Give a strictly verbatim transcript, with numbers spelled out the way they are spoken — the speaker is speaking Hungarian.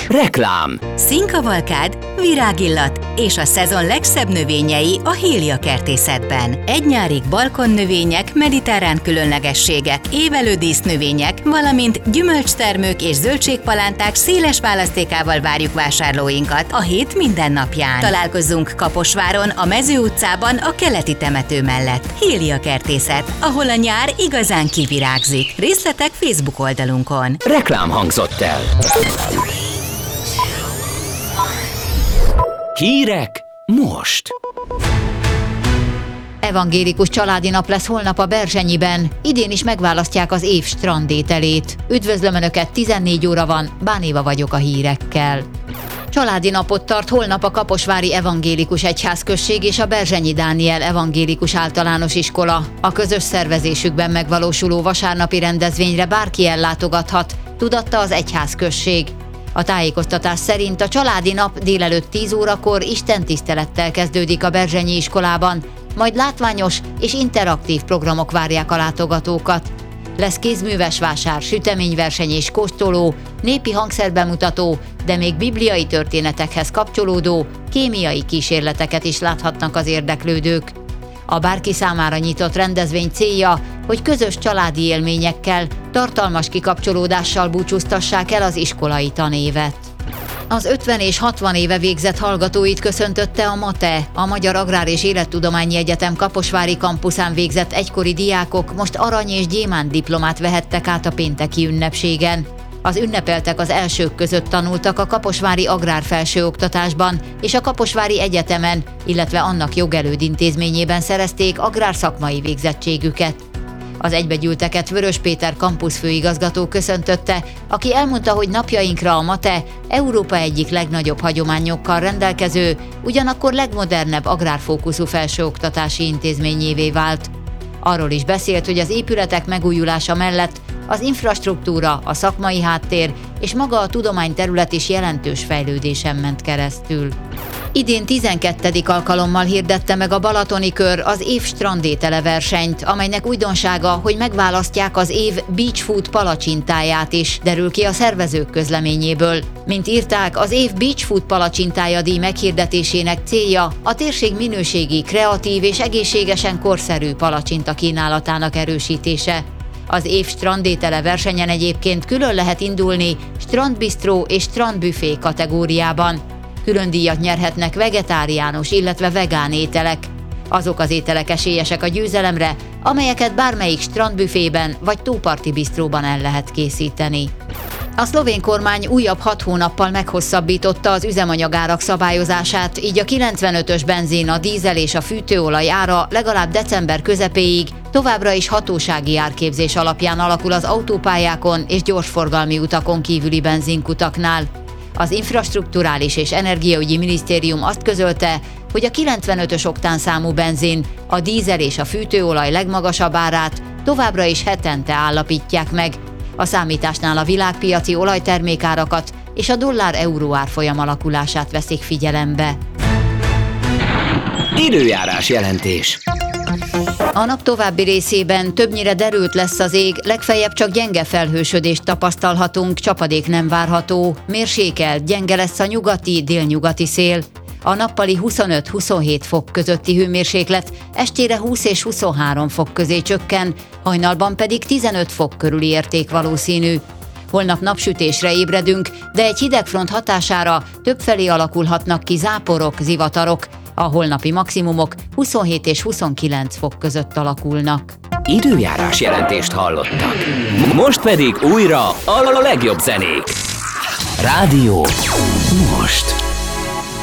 Reklám. Színkavalkád, virágillat és a szezon legszebb növényei a Hélia Kertészetben. Egy nyárig balkonnövények, mediterrán különlegességek, évelő dísznövények, valamint gyümölcstermők és zöldségpalánták széles választékával várjuk vásárlóinkat a hét minden napján. Találkozzunk Kaposváron, a Mező utcában, a keleti temető mellett. Hélia Kertészet, ahol a nyár igazán kivirágzik. Részletek Facebook oldalunkon. Reklám hangzott el. Hírek most. Evangélikus családi nap lesz holnap a Berzsenyiben. Idén is megválasztják az év strandételét. Üdvözlöm Önöket, tizennégy óra van, Bánéva vagyok a hírekkel. Családi napot tart holnap a Kaposvári Evangélikus Egyházközség és a Berzsenyi Dániel Evangélikus Általános Iskola. A közös szervezésükben megvalósuló vasárnapi rendezvényre bárki ellátogathat, tudatta az egyházközség. A tájékoztatás szerint a családi nap délelőtt tíz órakor istentisztelettel kezdődik a Berzsenyi iskolában, majd látványos és interaktív programok várják a látogatókat. Lesz kézműves vásár, süteményverseny és kóstoló, népi hangszerbemutató, de még bibliai történetekhez kapcsolódó, kémiai kísérleteket is láthatnak az érdeklődők. A bárki számára nyitott rendezvény célja, hogy közös családi élményekkel, tartalmas kikapcsolódással búcsúztassák el az iskolai tanévet. Az ötven és hatvan éve végzett hallgatóit köszöntötte a MATE, a Magyar Agrár és Élettudományi Egyetem kaposvári kampuszán végzett egykori diákok most arany és gyémánt diplomát vehettek át a pénteki ünnepségen. Az ünnepeltek az elsők között tanultak a kaposvári agrárfelsőoktatásban és a Kaposvári Egyetemen, illetve annak jogelőd intézményében szerezték agrárszakmai végzettségüket. Az egybegyűlteket Vörös Péter kampuszfőigazgató köszöntötte, aki elmondta, hogy napjainkra a MATE Európa egyik legnagyobb hagyományokkal rendelkező, ugyanakkor legmodernebb agrárfókuszú felsőoktatási intézményévé vált. Arról is beszélt, hogy az épületek megújulása mellett az infrastruktúra, a szakmai háttér és maga a tudományterület is jelentős fejlődésen ment keresztül. Idén tizenkettedik alkalommal hirdette meg a Balatoni Kör az év strandétele versenyt, amelynek újdonsága, hogy megválasztják az év Beach Food palacsintáját is, derül ki a szervezők közleményéből. Mint írták, az év Beach Food palacsintája díj meghirdetésének célja a térség minőségi, kreatív és egészségesen korszerű palacsinta kínálatának erősítése. Az év strandétele versenyen egyébként külön lehet indulni strandbistró és strandbüfé kategóriában. Külön díjat nyerhetnek vegetáriánus, illetve vegán ételek. Azok az ételek esélyesek a győzelemre, amelyeket bármelyik strandbüfében vagy tóparti bistróban el lehet készíteni. A szlovén kormány újabb hat hónappal meghosszabbította az üzemanyagárak szabályozását, így a kilencvenötös benzin, a dízel és a fűtőolaj ára legalább december közepéig továbbra is hatósági árképzés alapján alakul az autópályákon és gyorsforgalmi utakon kívüli benzinkutaknál. Az Infrastrukturális és Energiaügyi Minisztérium azt közölte, hogy a kilencvenötös oktánszámú benzin, a dízel és a fűtőolaj legmagasabb árát továbbra is hetente állapítják meg. A számításnál a világpiaci olajtermékárakat és a dollár-euró árfolyam alakulását veszik figyelembe. Időjárás jelentés. A nap további részében többnyire derült lesz az ég, legfeljebb csak gyenge felhősödést tapasztalhatunk, csapadék nem várható, mérsékelt, gyenge lesz a nyugati, délnyugati szél. A nappali huszonöt-huszonhét fok közötti hőmérséklet estére húsz és huszonhárom fok közé csökken, hajnalban pedig tizenöt fok körüli érték valószínű. Holnap napsütésre ébredünk, de egy hidegfront hatására többfelé alakulhatnak ki záporok, zivatarok. A holnapi maximumok huszonhét és huszonkilenc fok között alakulnak. Időjárás jelentést hallottak. Most pedig újra a legjobb zenék. Rádió most.